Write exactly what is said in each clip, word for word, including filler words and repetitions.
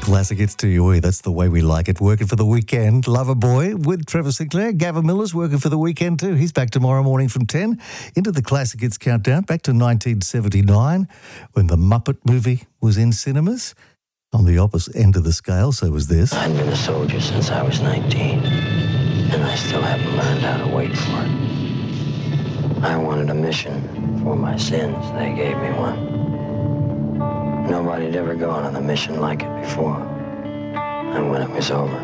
Classic Hits to you. That's the way we like it. Working for the weekend. Loverboy with Trevor Sinclair. Gavin Miller's working for the weekend too. He's back tomorrow morning from ten into the Classic Hits countdown back to nineteen seventy-nine when the Muppet movie was in cinemas. On the opposite end of the scale, so was this. I've been a soldier since I was nineteen, and I still haven't learned how to wait for it. I wanted a mission for my sins. They gave me one. Nobody'd ever gone on a mission like it before. And when it was over,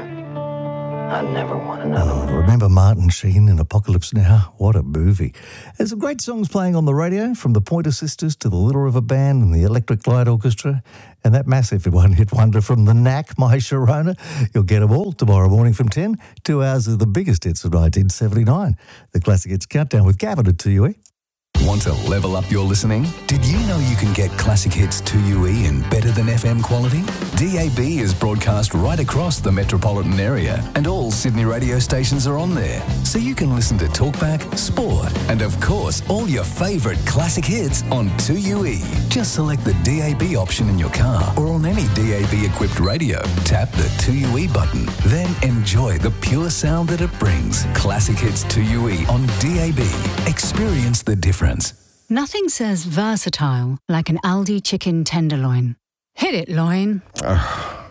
I'd never want another one. Oh, remember Martin Sheen in Apocalypse Now? What a movie. There's some great songs playing on the radio, from the Pointer Sisters to the Little River Band and the Electric Light Orchestra, and that massive one-hit wonder from the Knack, My Sharona. You'll get them all tomorrow morning from ten. Two hours of the biggest hits of nineteen seventy-nine. The Classic Hits Countdown with Gavin at two U E. Want to level up your listening? Did you know you can get Classic Hits two U E in better than F M quality? D A B is broadcast right across the metropolitan area, and all Sydney radio stations are on there. So you can listen to Talkback, Sport, and of course, all your favourite classic hits on two U E. Just select the D A B option in your car or on any D A B-equipped radio. Tap the two U E button. Then enjoy the pure sound that it brings. Classic Hits two U E on D A B. Experience the difference. Nothing says versatile like an Aldi chicken tenderloin. Hit it, loin. Uh,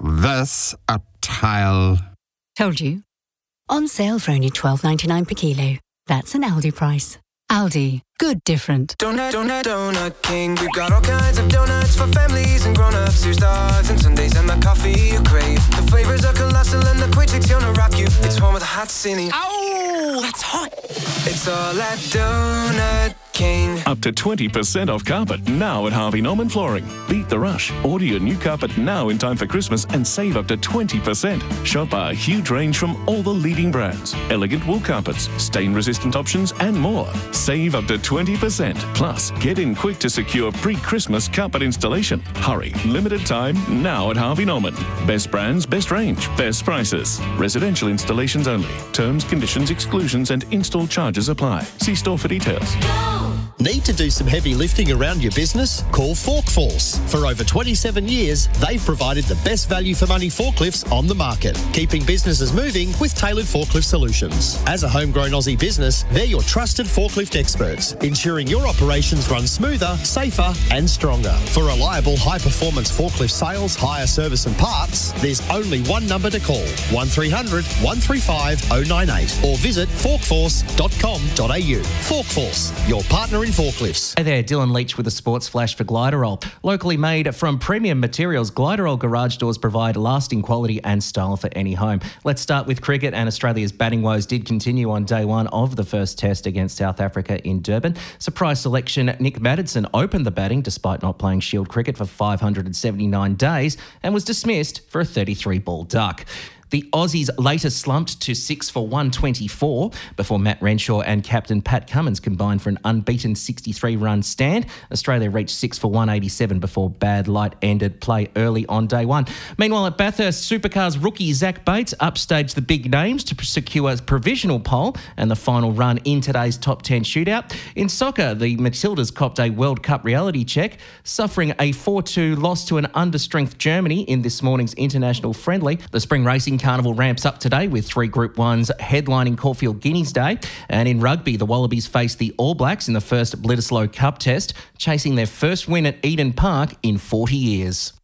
versatile. Told you. On sale for only twelve ninety-nine per kilo. That's an Aldi price. Aldi. Good different. Donut, donut, donut king. We've got all kinds of donuts for families and grown-ups. Here's dogs and Sundays and the coffee you crave. The flavors are colossal and the quick gonna rock you. It's home of the hot city. Ow, that's hot. It's all at Donut King. Up to twenty percent off carpet now at Harvey Norman Flooring. Beat the rush. Order your new carpet now in time for Christmas and save up to twenty percent. Shop our huge range from all the leading brands. Elegant wool carpets, stain-resistant options and more. Save up to twenty percent. Plus, get in quick to secure pre-Christmas carpet installation. Hurry. Limited time now at Harvey Norman. Best brands, best range, best prices. Residential installations only. Terms, conditions, exclusions and install charges apply. See store for details. Need to do some heavy lifting around your business? Call Fork Force. For over twenty-seven years, they've provided the best value for money forklifts on the market, keeping businesses moving with tailored forklift solutions. As a homegrown Aussie business, they're your trusted forklift experts, ensuring your operations run smoother, safer and stronger. For reliable high-performance forklift sales, hire, service and parts, there's only one number to call, one three hundred, one three five, oh nine eight, or visit fork force dot com dot a u. Fork Force, your partner in forklifts. Hey there, Dylan Leach with a sports flash for Gliderol. Locally made from premium materials, Gliderol garage doors provide lasting quality and style for any home. Let's start with cricket, and Australia's batting woes did continue on day one of the first test against South Africa in Durban. Surprise selection Nick Maddison opened the batting despite not playing Shield cricket for five hundred seventy-nine days and was dismissed for a thirty-three ball duck. The Aussies later slumped to six for one twenty-four before Matt Renshaw and captain Pat Cummins combined for an unbeaten sixty-three run stand. Australia reached six for one eighty-seven before bad light ended play early on day one. Meanwhile, at Bathurst, Supercars rookie Zach Bates upstaged the big names to secure a provisional pole and the final run in today's top ten shootout. In soccer, the Matildas copped a World Cup reality check, suffering a four two loss to an understrength Germany in this morning's international friendly. The spring racing carnival ramps up today with three Group ones headlining Caulfield Guineas Day. And in rugby, the Wallabies face the All Blacks in the first Bledisloe Cup test, chasing their first win at Eden Park in forty years.